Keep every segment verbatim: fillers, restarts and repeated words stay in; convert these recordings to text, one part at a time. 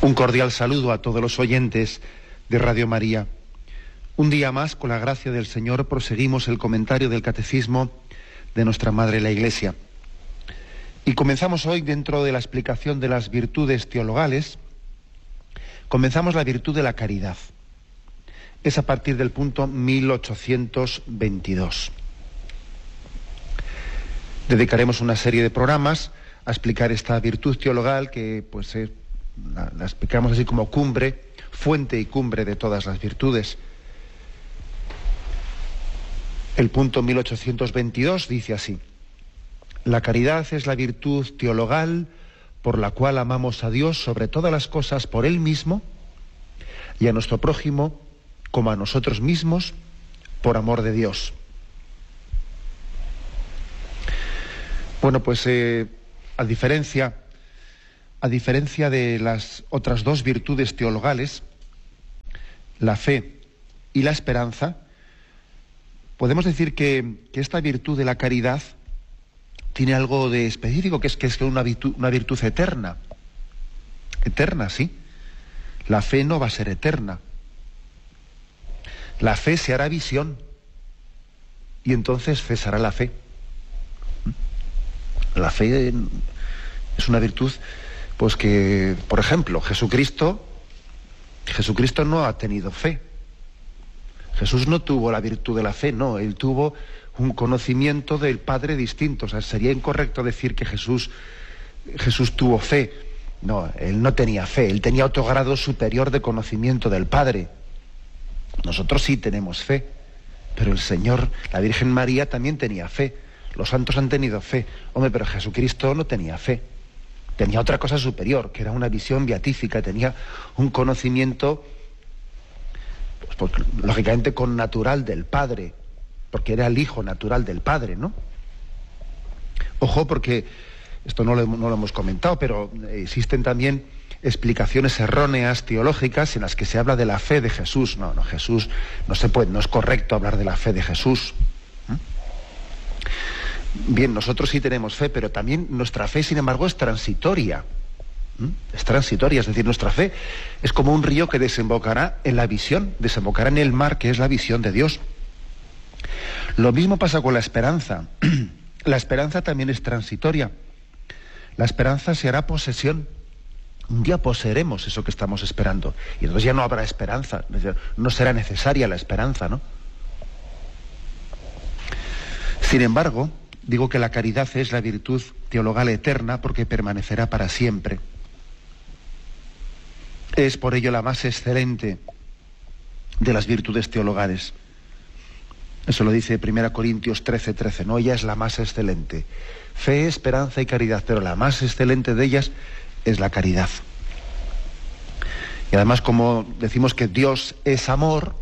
Un cordial saludo a todos los oyentes de Radio María. Un día más, con la gracia del Señor, proseguimos el comentario del Catecismo de nuestra Madre la Iglesia. Y comenzamos hoy, dentro de la explicación de las virtudes teologales, comenzamos la virtud de la caridad. Es a partir del punto mil ochocientos veintidós. Dedicaremos una serie de programas a explicar esta virtud teologal que, pues, es La, la explicamos así como cumbre, fuente y cumbre de todas las virtudes. El punto mil ochocientos veintidós dice así: la caridad es la virtud teologal por la cual amamos a Dios sobre todas las cosas por Él mismo y a nuestro prójimo como a nosotros mismos por amor de Dios. Bueno, pues eh, a diferencia A diferencia de las otras dos virtudes teologales, la fe y la esperanza, podemos decir que, que esta virtud de la caridad tiene algo de específico, que es que es una virtud, una virtud eterna. Eterna, sí. La fe no va a ser eterna. La fe se hará visión y entonces cesará la fe. La fe es una virtud, pues que, por ejemplo, Jesucristo, Jesucristo no ha tenido fe. Jesús no tuvo la virtud de la fe, no, él tuvo un conocimiento del Padre distinto. O sea, sería incorrecto decir que Jesús, Jesús tuvo fe. No, él no tenía fe, él tenía otro grado superior de conocimiento del Padre. Nosotros sí tenemos fe, pero el Señor, la Virgen María también tenía fe. Los santos han tenido fe. Hombre, pero Jesucristo no tenía fe. Tenía otra cosa superior, que era una visión beatífica, tenía un conocimiento, pues, pues, lógicamente, connatural del Padre, porque era el Hijo natural del Padre, ¿no? Ojo, porque esto no lo, no lo hemos comentado, pero existen también explicaciones erróneas teológicas en las que se habla de la fe de Jesús. No, no, Jesús, no se puede, no es correcto hablar de la fe de Jesús. ¿Mm? Bien, nosotros sí tenemos fe, pero también nuestra fe, sin embargo, es transitoria. ¿Mm? Es transitoria, es decir, nuestra fe es como un río que desembocará en la visión, desembocará en el mar, que es la visión de Dios. Lo mismo pasa con la esperanza. La esperanza también es transitoria. La esperanza se hará posesión. Un día poseeremos eso que estamos esperando. Y entonces ya no habrá esperanza. No será necesaria la esperanza, ¿no? Sin embargo, digo que la caridad es la virtud teologal eterna porque permanecerá para siempre. Es por ello la más excelente de las virtudes teologales. Eso lo dice primera Corintios trece, trece, ¿no? Ella es la más excelente. Fe, esperanza y caridad, pero la más excelente de ellas es la caridad. Y además, como decimos que Dios es amor,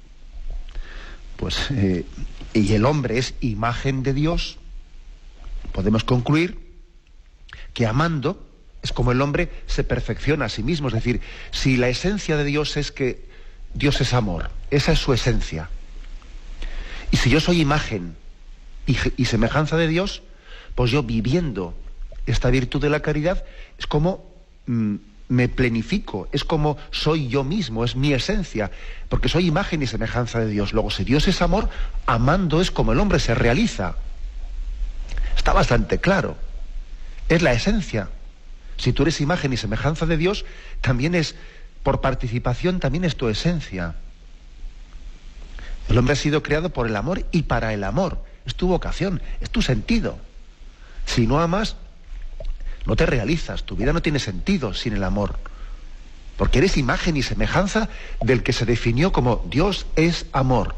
pues, eh, y el hombre es imagen de Dios, podemos concluir que amando es como el hombre se perfecciona a sí mismo. Es decir, si la esencia de Dios es que Dios es amor, esa es su esencia. Y si yo soy imagen y, y semejanza de Dios, pues yo viviendo esta virtud de la caridad es como mm, me plenifico, es como soy yo mismo, es mi esencia, porque soy imagen y semejanza de Dios. Luego, si Dios es amor, amando es como el hombre se realiza. Está bastante claro. Es la esencia. Si tú eres imagen y semejanza de Dios, también es, por participación, también es tu esencia. El hombre ha sido creado por el amor y para el amor. Es tu vocación, es tu sentido. Si no amas, no te realizas. Tu vida no tiene sentido sin el amor. Porque eres imagen y semejanza del que se definió como Dios es amor.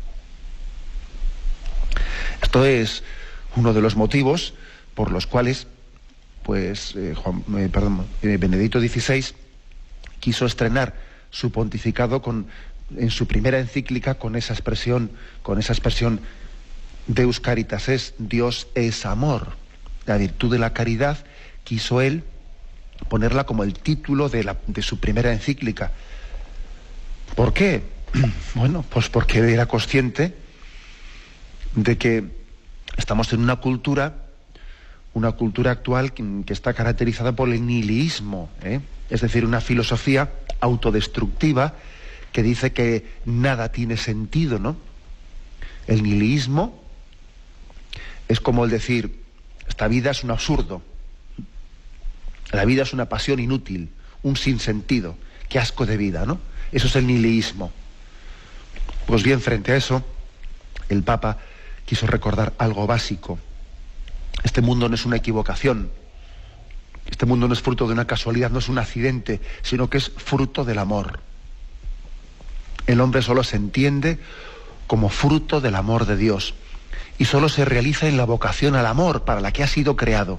Esto es uno de los motivos por los cuales, pues, eh, Juan, eh, perdón, eh, Benedicto dieciséis quiso estrenar su pontificado con, en su primera encíclica con esa expresión, con esa expresión Deus Caritas es, Dios es amor. La virtud de la caridad quiso él ponerla como el título de, la, de su primera encíclica. ¿Por qué? Bueno, pues porque él era consciente de que estamos en una cultura, una cultura actual que, que está caracterizada por el nihilismo, ¿eh? es decir, una filosofía autodestructiva que dice que nada tiene sentido, ¿no? El nihilismo es como el decir, esta vida es un absurdo, la vida es una pasión inútil, un sinsentido, qué asco de vida, ¿no? Eso es el nihilismo. Pues bien, frente a eso, el Papa quiso recordar algo básico. Este mundo no es una equivocación, este mundo no es fruto de una casualidad, no es un accidente, sino que es fruto del amor. El hombre solo se entiende como fruto del amor de Dios y solo se realiza en la vocación al amor para la que ha sido creado.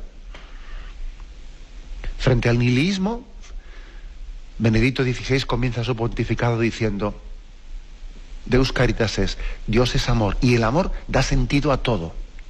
Frente al nihilismo, Benedicto dieciséis comienza su pontificado diciendo: Deus caritas es, Dios es amor, y el amor da sentido a todo.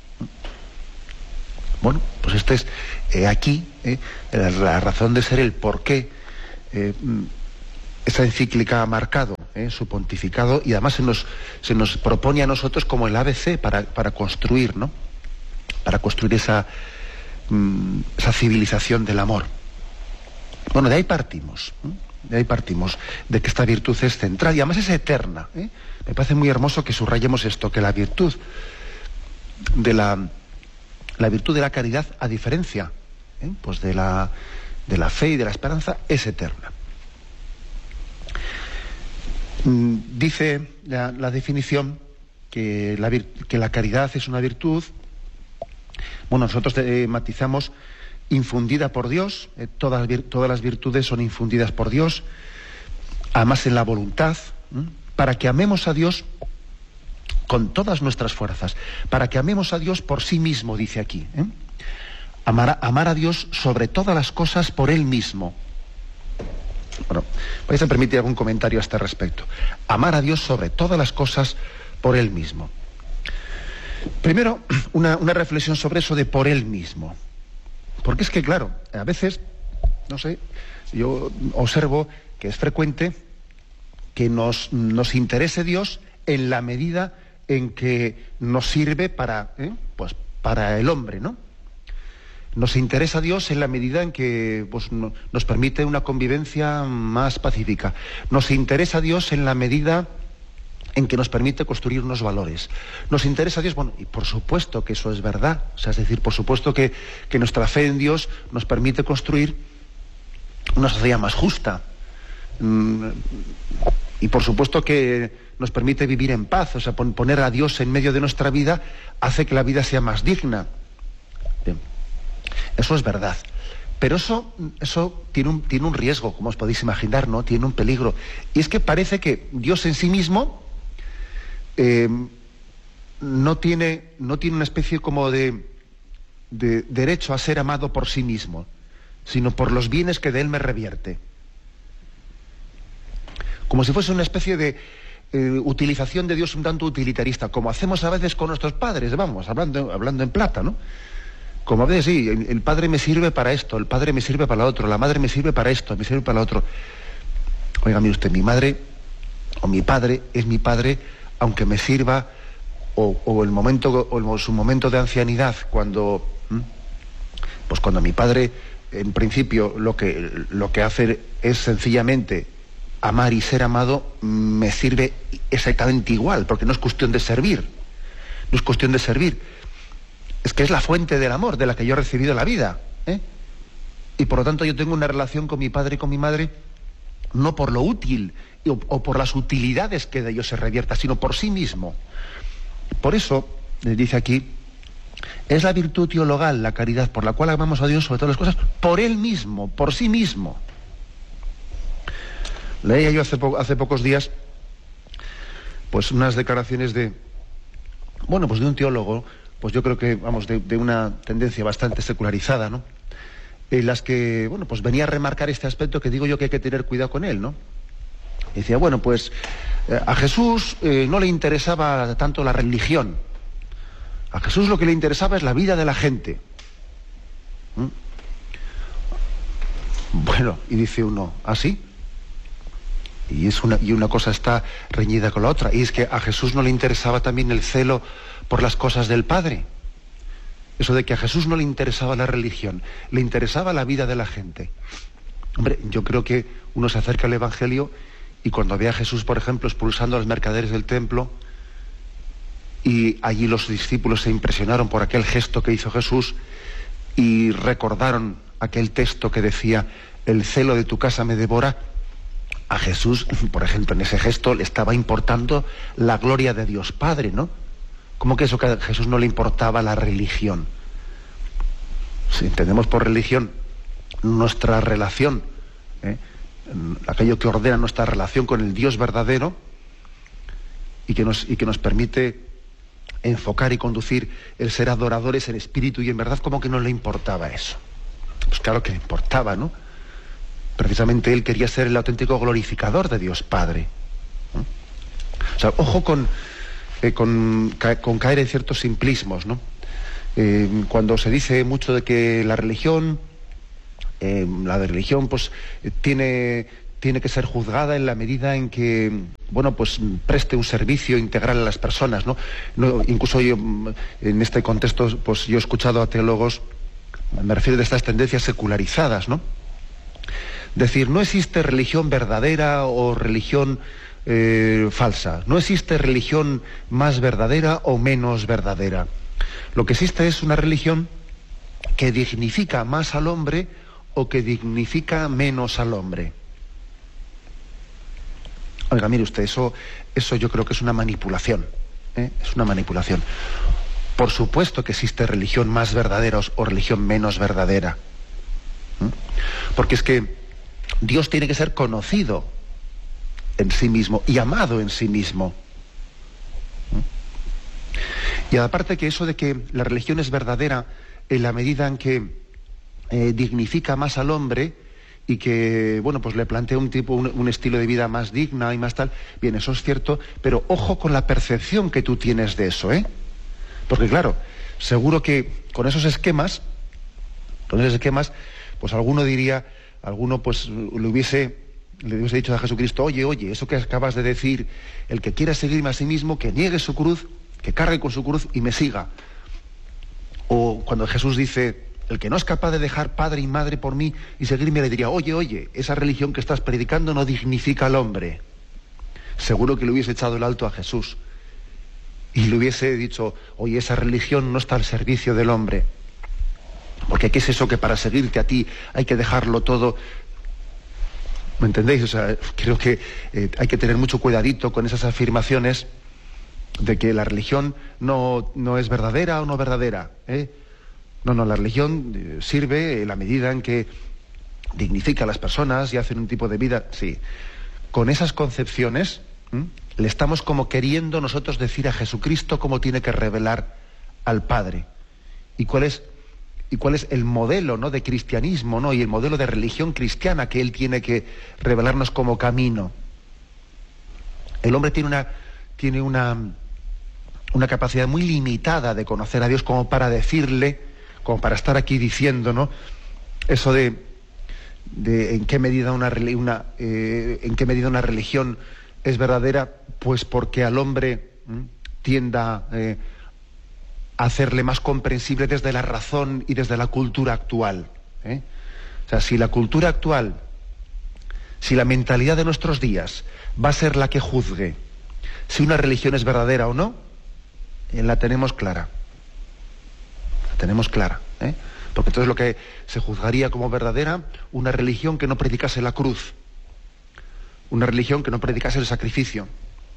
Bueno, pues este es eh, aquí eh, la razón de ser, el por qué eh, esa encíclica ha marcado eh, su pontificado, y además se nos, se nos propone a nosotros como el A B C para, para construir, ¿no? Para construir esa, mm, esa civilización del amor. Bueno, de ahí partimos, ¿eh? de ahí partimos, de que esta virtud es central y además es eterna. ¿eh? Me parece muy hermoso que subrayemos esto, que la virtud de la, la virtud de la caridad, a diferencia ¿eh? pues de la, de la fe y de la esperanza, es eterna. Mm, dice la, la definición que la, que la caridad es una virtud. Bueno, nosotros eh, matizamos infundida por Dios, eh, todas, todas las virtudes son infundidas por Dios, además en la voluntad, ¿eh? para que amemos a Dios con todas nuestras fuerzas, para que amemos a Dios por sí mismo, dice aquí. ¿eh? Amar, amar a Dios sobre todas las cosas por Él mismo. Bueno, vais a permitir algún comentario a este respecto. Amar a Dios sobre todas las cosas por Él mismo. Primero, una, una reflexión sobre eso de por Él mismo. Porque es que, claro, a veces, no sé, yo observo que es frecuente que nos, nos interese Dios en la medida en que nos sirve para, ¿eh? pues, para el hombre, ¿no? Nos interesa Dios en la medida en que pues, no, nos permite una convivencia más pacífica. Nos interesa Dios en la medida en que nos permite construir unos valores. Nos interesa Dios, bueno, y por supuesto que eso es verdad, o sea, es decir, por supuesto que, que nuestra fe en Dios nos permite construir una sociedad más justa, mm, y por supuesto que nos permite vivir en paz, o sea, poner a Dios en medio de nuestra vida hace que la vida sea más digna. Bien. Eso es verdad. Pero eso, eso tiene un, tiene un riesgo, como os podéis imaginar, ¿no? Tiene un peligro. Y es que parece que Dios en sí mismo Eh, no tiene, no tiene una especie como de, de derecho a ser amado por sí mismo, sino por los bienes que de él me revierte. Como si fuese una especie de eh, utilización de Dios un tanto utilitarista, como hacemos a veces con nuestros padres, vamos, hablando, hablando en plata, ¿no? Como a veces, sí, el, el padre me sirve para esto, el padre me sirve para lo otro, la madre me sirve para esto, me sirve para lo otro. Oiga, mire usted, mi madre o mi padre es mi padre, aunque me sirva, o, o el momento, o su momento de ancianidad, cuando, pues cuando mi padre, en principio, lo que, lo que hace es sencillamente amar y ser amado, me sirve exactamente igual, porque no es cuestión de servir, no es cuestión de servir, es que es la fuente del amor de la que yo he recibido la vida, ¿eh? Y por lo tanto yo tengo una relación con mi padre y con mi madre, no por lo útil o, o por las utilidades que de ellos se revierta, sino por sí mismo. Por eso, les dice aquí, es la virtud teologal, la caridad, por la cual amamos a Dios sobre todas las cosas, por Él mismo, por sí mismo. Leía yo hace, po- hace pocos días pues unas declaraciones de, bueno, pues de un teólogo, pues yo creo que, vamos, de, de una tendencia bastante secularizada, ¿no? En las que, bueno, pues venía a remarcar este aspecto que digo yo que hay que tener cuidado con él, ¿no? Y decía, bueno, pues eh, a Jesús eh, no le interesaba tanto la religión. A Jesús lo que le interesaba es la vida de la gente. ¿Mm? Bueno, y dice uno, ¿ah, sí? Y, es una, y una cosa está reñida con la otra. Y es que a Jesús no le interesaba también el celo por las cosas del Padre. Eso de que a Jesús no le interesaba la religión, le interesaba la vida de la gente. Hombre, yo creo que uno se acerca al Evangelio y cuando ve a Jesús, por ejemplo, expulsando a los mercaderes del templo, y allí los discípulos se impresionaron por aquel gesto que hizo Jesús y recordaron aquel texto que decía: el celo de tu casa me devora. A Jesús, por ejemplo, en ese gesto le estaba importando la gloria de Dios Padre, ¿no? ¿Cómo que eso, que a Jesús no le importaba la religión? Si entendemos por religión nuestra relación, ¿eh? aquello que ordena nuestra relación con el Dios verdadero y que nos, y que nos permite enfocar y conducir el ser adoradores en espíritu y en verdad, como que no le importaba eso. Pues claro que le importaba, ¿no? Precisamente él quería ser el auténtico glorificador de Dios Padre. ¿Eh? O sea, ojo con, eh, con, ca, con caer en ciertos simplismos, ¿no? Eh, cuando se dice mucho de que la religión, eh, la de religión, pues eh, tiene, tiene que ser juzgada en la medida en que, bueno, pues preste un servicio integral a las personas, ¿no? No, incluso yo, en este contexto, pues yo he escuchado a teólogos, me refiero de estas tendencias secularizadas, ¿no? Decir, no existe religión verdadera o religión eh, falsa, no existe religión más verdadera o menos verdadera. Lo que existe es una religión que dignifica más al hombre o que dignifica menos al hombre. Oiga, mire usted, eso, eso yo creo que es una manipulación, ¿eh? Es una manipulación. Por supuesto que existe religión más verdadera o religión menos verdadera. ¿Mm? Porque es que Dios tiene que ser conocido en sí mismo y amado en sí mismo. ¿Mm? Y aparte que eso de que la religión es verdadera en la medida en que eh, dignifica más al hombre y que, bueno, pues le plantea un tipo, un, un estilo de vida más digna y más tal, bien, eso es cierto, pero ojo con la percepción que tú tienes de eso, ¿eh? Porque claro, seguro que con esos esquemas, con esos esquemas, pues alguno diría, alguno pues le hubiese, le hubiese dicho a Jesucristo, oye, oye, eso que acabas de decir, el que quiera seguirme a sí mismo, que niegue su cruz, que cargue con su cruz y me siga. O cuando Jesús dice, el que no es capaz de dejar padre y madre por mí y seguirme, le diría, oye, oye, esa religión que estás predicando no dignifica al hombre. Seguro que le hubiese echado el alto a Jesús y le hubiese dicho, oye, esa religión no está al servicio del hombre. Porque ¿qué es eso que para seguirte a ti hay que dejarlo todo? ¿Me entendéis? O sea, creo que eh, hay que tener mucho cuidadito con esas afirmaciones de que la religión no, no es verdadera o no verdadera, ¿eh? No, no, la religión sirve en la medida en que dignifica a las personas y hace un tipo de vida, sí. Con esas concepciones, ¿m? le estamos como queriendo nosotros decir a Jesucristo cómo tiene que revelar al Padre. ¿Y cuál es, y cuál es el modelo, ¿no?, de cristianismo, ¿no?, y el modelo de religión cristiana que Él tiene que revelarnos como camino? El hombre tiene una, tiene una, una capacidad muy limitada de conocer a Dios como para decirle, como para estar aquí diciendo, ¿no?, eso de, de en qué medida una, una eh, en qué medida una religión es verdadera, pues porque al hombre ¿m? tienda eh, a hacerle más comprensible desde la razón y desde la cultura actual, ¿eh? O sea, si la cultura actual, si la mentalidad de nuestros días va a ser la que juzgue si una religión es verdadera o no, eh, la tenemos clara. tenemos clara, ¿eh? Porque entonces lo que se juzgaría como verdadera, una religión que no predicase la cruz, una religión que no predicase el sacrificio,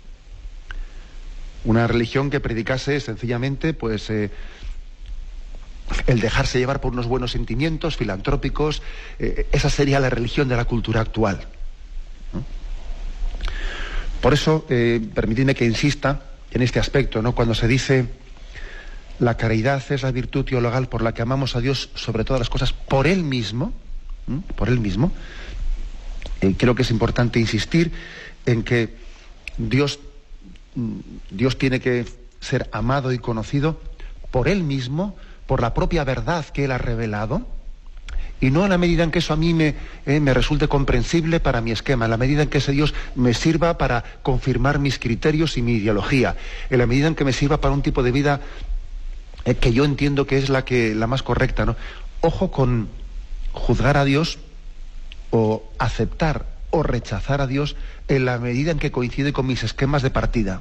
una religión que predicase sencillamente pues eh, el dejarse llevar por unos buenos sentimientos filantrópicos. Eh, esa sería la religión de la cultura actual, ¿no? Por eso, eh, permitidme que insista en este aspecto, ¿no? Cuando se dice la caridad es la virtud teologal por la que amamos a Dios sobre todas las cosas, por Él mismo, ¿m? por Él mismo, eh, creo que es importante insistir en que Dios, Dios tiene que ser amado y conocido por Él mismo, por la propia verdad que Él ha revelado, y no en la medida en que eso a mí me, eh, me resulte comprensible para mi esquema, en la medida en que ese Dios me sirva para confirmar mis criterios y mi ideología, en la medida en que me sirva para un tipo de vida eh, que yo entiendo que es la, que, la más correcta, ¿no? Ojo con juzgar a Dios o aceptar o rechazar a Dios en la medida en que coincide con mis esquemas de partida.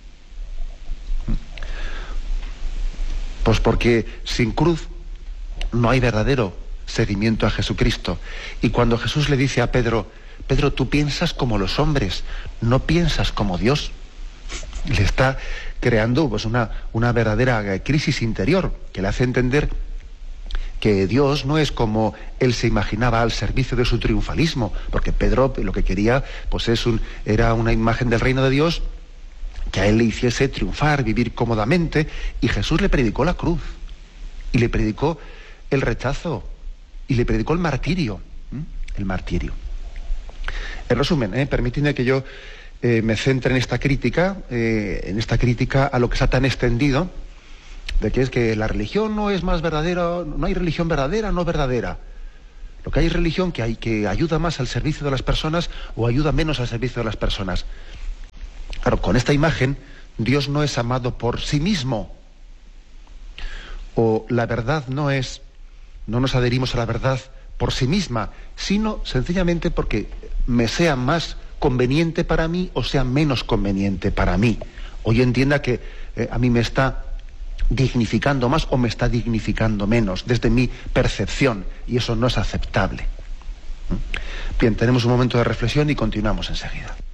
Pues porque sin cruz no hay verdadero seguimiento a Jesucristo. Y cuando Jesús le dice a Pedro, Pedro, tú piensas como los hombres, no piensas como Dios, le está creando pues una, una verdadera crisis interior que le hace entender que Dios no es como él se imaginaba al servicio de su triunfalismo, porque Pedro lo que quería pues es un, era una imagen del reino de Dios que a él le hiciese triunfar, vivir cómodamente, y Jesús le predicó la cruz, y le predicó el rechazo, y le predicó el martirio, ¿eh? el martirio. En resumen, ¿eh? permitidme que yo eh, me centre en esta crítica, eh, en esta crítica a lo que está tan extendido, de que es que la religión no es más verdadera, no hay religión verdadera, no verdadera. Lo que hay es religión que, hay, que ayuda más al servicio de las personas o ayuda menos al servicio de las personas. Claro, con esta imagen, Dios no es amado por sí mismo. O la verdad no es, no nos adherimos a la verdad por sí misma, sino sencillamente porque me sea más conveniente para mí o sea menos conveniente para mí. O yo entienda que eh, a mí me está dignificando más o me está dignificando menos desde mi percepción, y eso no es aceptable. Bien, tenemos un momento de reflexión y continuamos enseguida.